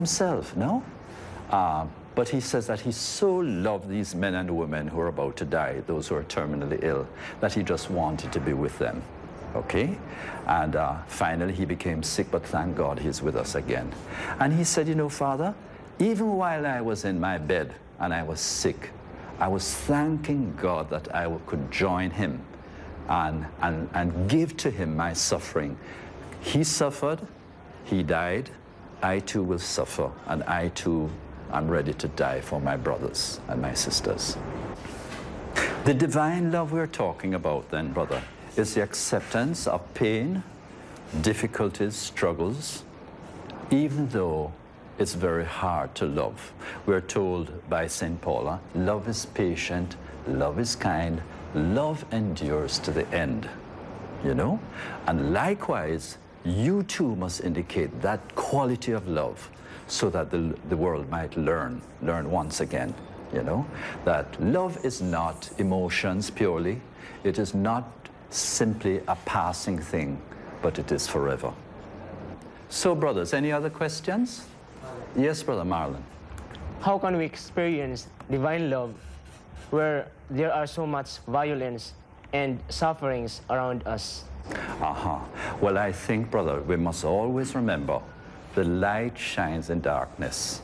himself, no? But he says that he so loved these men and women who are about to die, those who are terminally ill, that he just wanted to be with them, okay? And finally he became sick, but thank God he's with us again. And he said, you know, Father, even while I was in my bed and I was sick, I was thanking God that I could join him and give to him my suffering. He suffered, he died, I too will suffer, and I too am ready to die for my brothers and my sisters. The divine love we're talking about then, brother, is the acceptance of pain, difficulties, struggles, even though it's very hard to love. We're told by St. Paul, love is patient, love is kind, love endures to the end, you know? And likewise, you too must indicate that quality of love so that the world might learn once again, you know? That love is not emotions purely. It is not simply a passing thing, but it is forever. So, brothers, any other questions? Yes, Brother Marlon. How can we experience divine love where there are so much violence and sufferings around us? Well, I think, brother, we must always remember the light shines in darkness.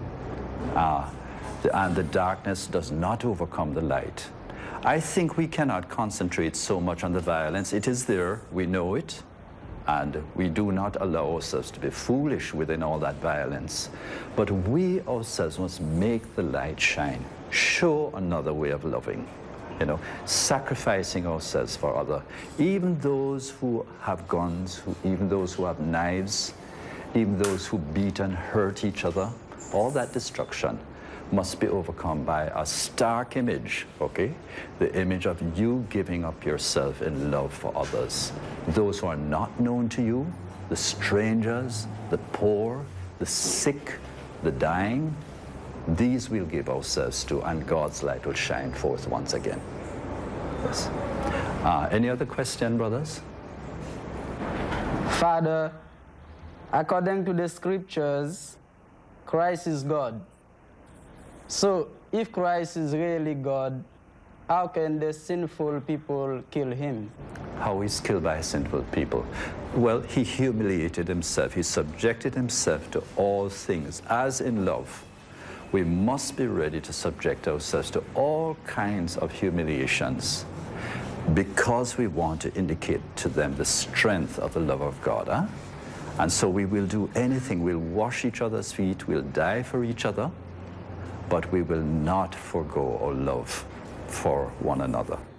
And the darkness does not overcome the light. I think we cannot concentrate so much on the violence. It is there, we know it, and we do not allow ourselves to be foolish within all that violence. But we ourselves must make the light shine, show another way of loving. You know, sacrificing ourselves for others. Even those who have guns, even those who have knives, even those who beat and hurt each other, all that destruction must be overcome by a stark image, okay? The image of you giving up yourself in love for others. Those who are not known to you, the strangers, the poor, the sick, the dying, these we'll give ourselves to, and God's light will shine forth once again. Yes. Any other question, brothers? Father, according to the scriptures, Christ is God. So, if Christ is really God, how can the sinful people kill him? How he's killed by sinful people? Well, he humiliated himself. He subjected himself to all things, as in love. We must be ready to subject ourselves to all kinds of humiliations because we want to indicate to them the strength of the love of God. And so we will do anything. We'll wash each other's feet. We'll die for each other. But we will not forgo our love for one another.